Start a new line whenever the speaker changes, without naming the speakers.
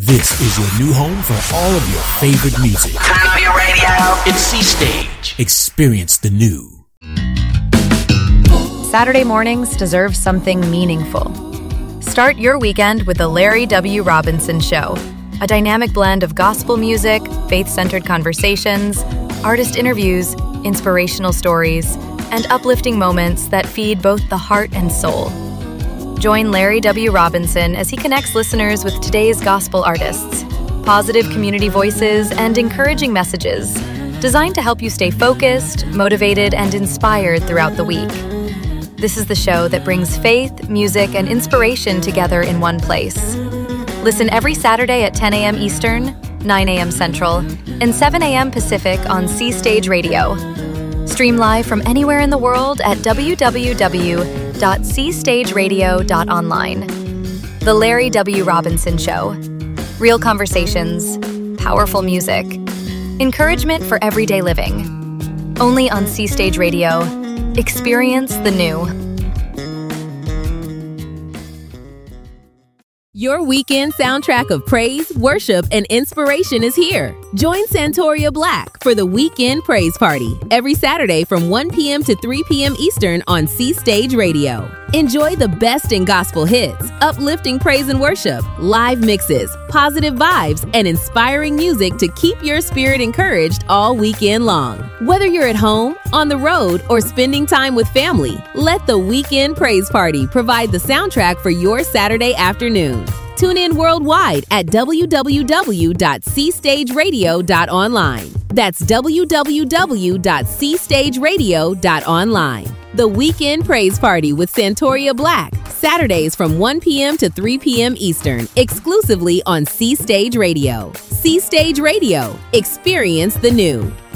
This is your new home for all of your favorite music.
Turn up your radio. It's C Stage.
Experience the new.
Saturday mornings deserve something meaningful. Start your weekend with The Larry W. Robinson Show, a dynamic blend of gospel music, faith-centered conversations, artist interviews, inspirational stories, and uplifting moments that feed both the heart and soul. Join Larry W. Robinson as he connects listeners with today's gospel artists, positive community voices, and encouraging messages designed to help you stay focused, motivated, and inspired throughout the week. This is the show that brings faith, music, and inspiration together in one place. Listen every Saturday at 10 a.m. Eastern, 9 a.m. Central, and 7 a.m. Pacific on C Stage Radio. Stream live from anywhere in the world at www.cstageradio.online. The Larry W. Robinson Show. Real conversations, powerful music, encouragement for everyday living. Only on C Stage Radio. Experience the new.
Your weekend soundtrack of praise, worship, and inspiration is here. Join Santoria Black for the Weekend Praise Party every Saturday from 1 p.m. to 3 p.m. Eastern on C Stage Radio. Enjoy the best in gospel hits, uplifting praise and worship, live mixes, positive vibes, and inspiring music to keep your spirit encouraged all weekend long. Whether you're at home, on the road, or spending time with family, let the Weekend Praise Party provide the soundtrack for your Saturday afternoon. Tune in worldwide at www.cstageradio.online. That's www.cstageradio.online. The Weekend Praise Party with Santoria Black, Saturdays from 1 p.m. to 3 p.m. Eastern, exclusively on C Stage Radio. C Stage Radio. Experience the new.